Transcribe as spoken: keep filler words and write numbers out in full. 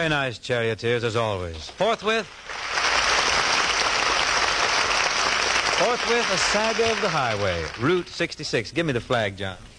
Very nice, charioteers, as always. Forthwith... Forthwith, a saga of the highway. Route sixty-six. Give me the flag, John.